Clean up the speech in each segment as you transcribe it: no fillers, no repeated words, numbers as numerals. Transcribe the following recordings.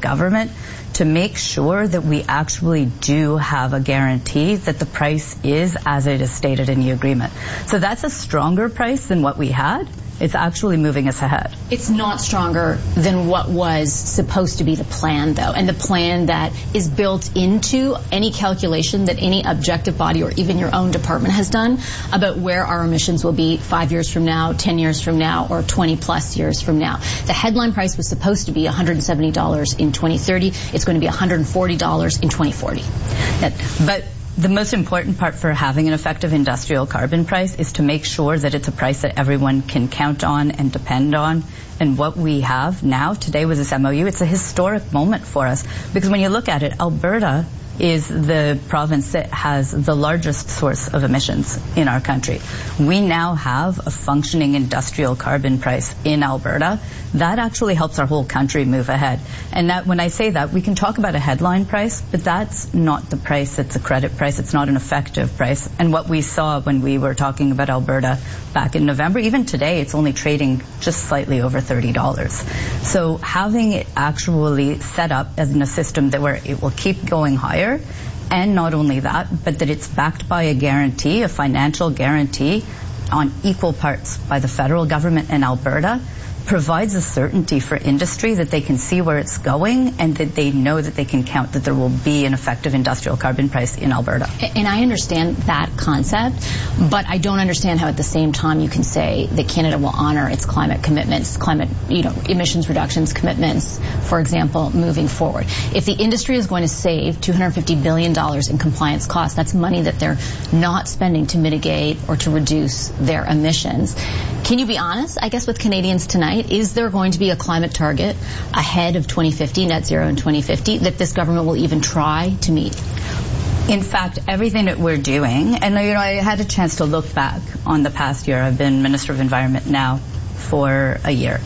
government to make sure that we actually do have a guarantee that the price is as it is stated in the agreement. So that's a stronger price than what we had. It's actually moving us ahead. It's not stronger than what was supposed to be the plan, though, and the plan that is built into any calculation that any objective body or even your own department has done about where our emissions will be 5 years from now, 10 years from now, or 20 plus years from now. The headline price was supposed to be $170 in 2030. It's going to be $140 in 2040. But the most important part for having an effective industrial carbon price is to make sure that it's a price that everyone can count on and depend on. And what we have now today with this MOU, it's a historic moment for us. Because when you look at it, Alberta is the province that has the largest source of emissions in our country. We now have a functioning industrial carbon price in Alberta. That actually helps our whole country move ahead. And that, when I say that, we can talk about a headline price, but that's not the price. It's a credit price. It's not an effective price. And what we saw when we were talking about Alberta back in November, even today, it's only trading just slightly over $30. So having it actually set up as in a system that where it will keep going higher, and not only that, but that it's backed by a guarantee, a financial guarantee on equal parts by the federal government and Alberta, provides a certainty for industry that they can see where it's going and that they know that they can count that there will be an effective industrial carbon price in Alberta. And I understand that concept, but I don't understand how at the same time you can say that Canada will honor its climate commitments, emissions reductions commitments, for example, moving forward. If the industry is going to save $250 billion in compliance costs, that's money that they're not spending to mitigate or to reduce their emissions. Can you be honest, I guess, with Canadians tonight? Is there going to be a climate target ahead of 2050, net zero in 2050, that this government will even try to meet? In fact, everything that we're doing, and I had a chance to look back on the past year. I've been Minister of Environment now for a year.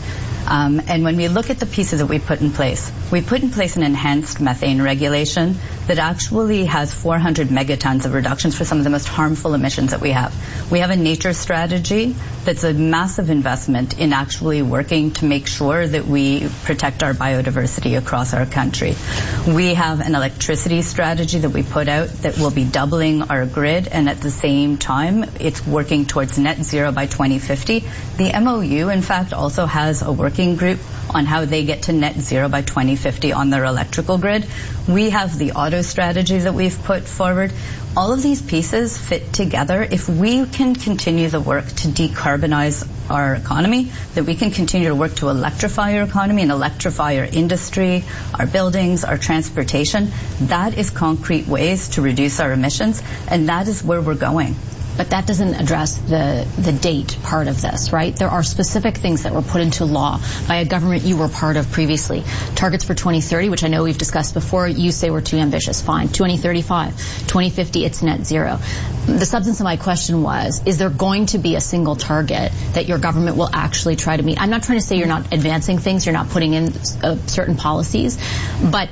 And when we look at the pieces that we put in place an enhanced methane regulation that actually has 400 megatons of reductions for some of the most harmful emissions that we have. We have a nature strategy that's a massive investment in actually working to make sure that we protect our biodiversity across our country. We have an electricity strategy that we put out that will be doubling our grid, and at the same time, it's working towards net zero by 2050. The MOU, in fact, also has a working group on how they get to net zero by 2050 on their electrical grid. We have the auto strategy that we've put forward. All of these pieces fit together. If we can continue the work to decarbonize our economy, that we can continue to work to electrify our economy and electrify our industry, our buildings, our transportation, that is concrete ways to reduce our emissions, and that is where we're going. But that doesn't address the date part of this, right? There are specific things that were put into law by a government you were part of previously. Targets for 2030, which I know we've discussed before, you say were too ambitious. Fine. 2035, 2050, it's net zero. The substance of my question was, is there going to be a single target that your government will actually try to meet? I'm not trying to say you're not advancing things, you're not putting in certain policies, but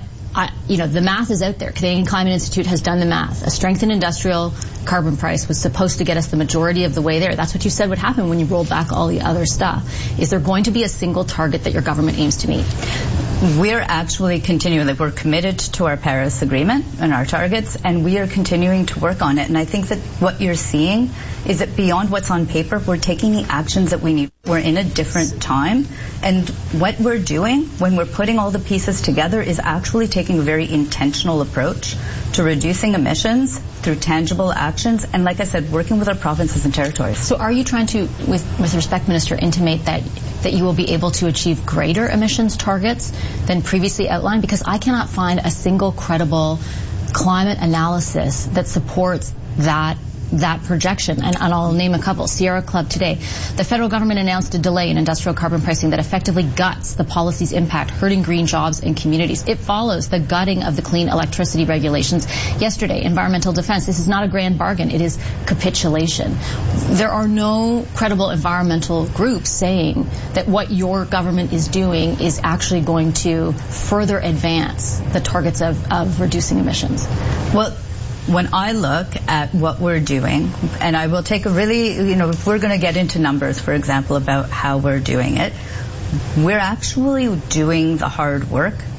the math is out there. Canadian Climate Institute has done the math. A strengthened industrial carbon price was supposed to get us the majority of the way there. That's what you said would happen when you rolled back all the other stuff. Is there going to be a single target that your government aims to meet? We're actually continuing. We're committed to our Paris Agreement and our targets, and we are continuing to work on it. And I think that what you're seeing is that beyond what's on paper, we're taking the actions that we need. We're in a different time, and what we're doing when we're putting all the pieces together is actually taking a very intentional approach to reducing emissions through tangible actions, and like I said, working with our provinces and territories. So are you trying to, with respect, Minister, intimate that you will be able to achieve greater emissions targets than previously outlined? Because I cannot find a single credible climate analysis that supports that projection, and I'll name a couple. Sierra Club today. The federal government announced a delay in industrial carbon pricing that effectively guts the policy's impact, hurting green jobs and communities. It follows the gutting of the clean electricity regulations yesterday. Environmental Defense. This is not a grand bargain. It is capitulation. There are no credible environmental groups saying that what your government is doing is actually going to further advance the targets of reducing emissions. Well, when I look at what we're doing, and I will take a really, if we're going to get into numbers, for example, about how we're doing it, we're actually doing the hard work